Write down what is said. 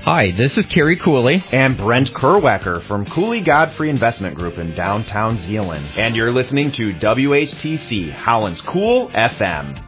Hi, this is Kerry Cooley. And Brent Kerwecker from Cooley Godfrey Investment Group in downtown Zeeland. And you're listening to WHTC, Howland's Cool FM.